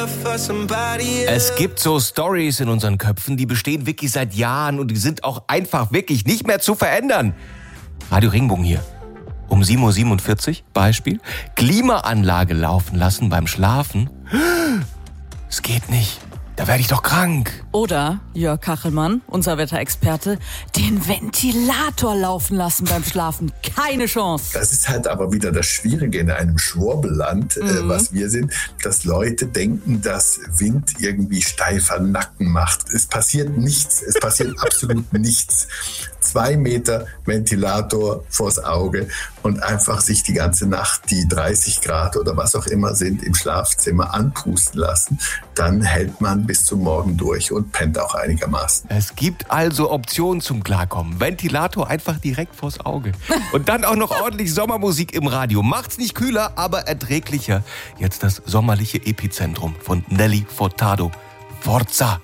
Es gibt so Stories in unseren Köpfen, die bestehen wirklich seit Jahren und die sind auch einfach wirklich nicht mehr zu verändern. Radio Regenbogen hier. Um 7.47 Uhr, Beispiel. Klimaanlage laufen lassen beim Schlafen. Es geht nicht. Da werde ich doch krank. Oder, Jörg Kachelmann, unser Wetterexperte, den Ventilator laufen lassen beim Schlafen. Keine Chance. Das ist halt aber wieder das Schwierige in einem Schwurbelland, was wir sind, dass Leute denken, dass Wind irgendwie steifer Nacken macht. Es passiert nichts. Es passiert absolut nichts. 2 Meter Ventilator vors Auge und einfach sich die ganze Nacht die 30 Grad oder was auch immer sind im Schlafzimmer anpusten lassen. Dann hält man bis zum Morgen durch und pennt auch einigermaßen. Es gibt also Optionen zum Klarkommen. Ventilator einfach direkt vors Auge. Und dann auch noch ordentlich Sommermusik im Radio. Macht's nicht kühler, aber erträglicher. Jetzt das sommerliche Epizentrum von Nelly Furtado. Forza!